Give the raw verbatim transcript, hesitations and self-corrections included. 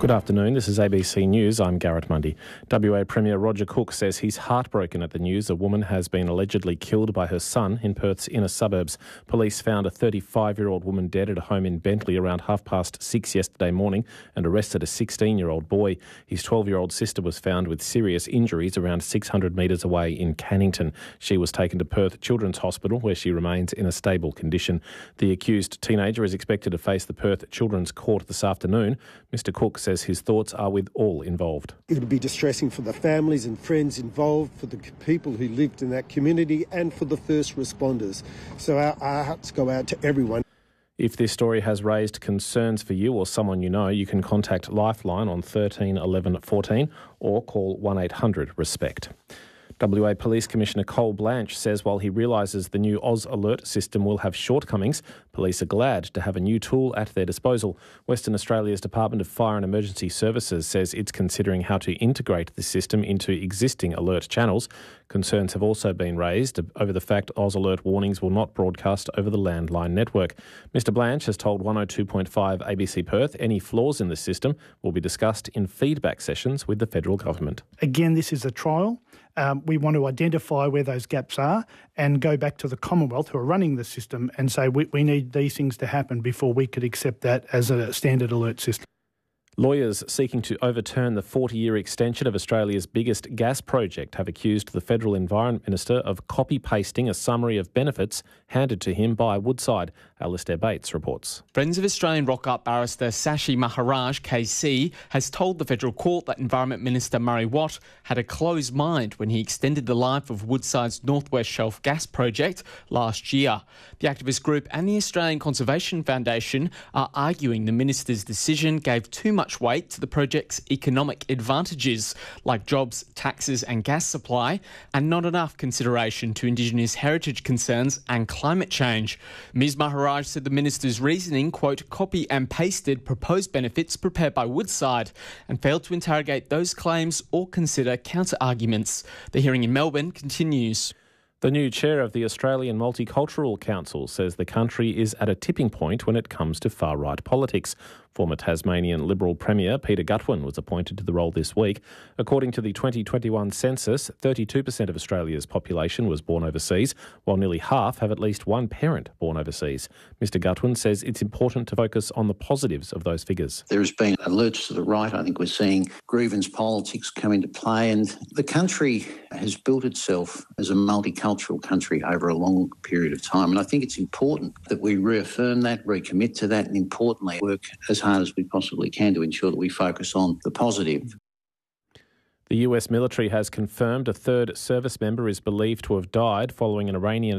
Good afternoon, this is A B C News, I'm Garrett Mundy. W A Premier Roger Cook says he's heartbroken at the news a woman has been allegedly killed by her son in Perth's inner suburbs. Police found a thirty-five-year-old woman dead at a home in Bentley around half past six yesterday morning and arrested a sixteen-year-old boy. His twelve-year-old sister was found with serious injuries around six hundred metres away in Cannington. She was taken to Perth Children's Hospital where she remains in a stable condition. The accused teenager is expected to face the Perth Children's Court this afternoon. Mister Cook says his thoughts are with all involved. It would be distressing for the families and friends involved, for the people who lived in that community and for the first responders. So our, our hearts go out to everyone. If this story has raised concerns for you or someone you know, you can contact Lifeline on thirteen eleven fourteen or call one eight hundred RESPECT. W A Police Commissioner Cole Blanche says while he realises the new Oz Alert system will have shortcomings, police are glad to have a new tool at their disposal. Western Australia's Department of Fire and Emergency Services says it's considering how to integrate the system into existing alert channels. Concerns have also been raised over the fact Oz Alert warnings will not broadcast over the landline network. Mister Blanche has told one oh two point five A B C Perth any flaws in the system will be discussed in feedback sessions with the federal government. Again, this is a trial. Um, we want to identify where those gaps are and go back to the Commonwealth who are running the system and say we, we need these things to happen before we could accept that as a standard alert system. Lawyers seeking to overturn the forty-year extension of Australia's biggest gas project have accused the Federal Environment Minister of copy-pasting a summary of benefits handed to him by Woodside. Alistair Bates reports. Friends of Australian rock-art barrister Sashi Maharaj, K C, has told the Federal Court that Environment Minister Murray Watt had a closed mind when he extended the life of Woodside's North West Shelf gas project last year. The activist group and the Australian Conservation Foundation are arguing the minister's decision gave too much weight to the project's economic advantages, like jobs, taxes and gas supply, and not enough consideration to Indigenous heritage concerns and climate change. Miz Maharaj said the minister's reasoning, quote, copy and pasted proposed benefits prepared by Woodside and failed to interrogate those claims or consider counter-arguments. The hearing in Melbourne continues. The new chair of the Australian Multicultural Council says the country is at a tipping point when it comes to far-right politics. Former Tasmanian Liberal Premier Peter Gutwein was appointed to the role this week. According to the twenty twenty-one census, thirty-two percent of Australia's population was born overseas, while nearly half have at least one parent born overseas. Mister Gutwein says it's important to focus on the positives of those figures. There has been alerts to the right. I think we're seeing grievance politics come into play, and the country has built itself as a multicultural country over a long period of time. And I think it's important that we reaffirm that, recommit to that, and importantly, work as hard as we possibly can to ensure that we focus on the positive. The U S military has confirmed a third service member is believed to have died following an Iranian